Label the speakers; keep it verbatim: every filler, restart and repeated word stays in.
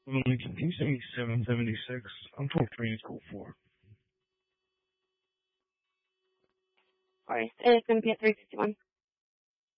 Speaker 1: Lincoln, can you send me seven seventy-six? I'm told three is cool four.
Speaker 2: Alright, it's going to be at three fifty-one.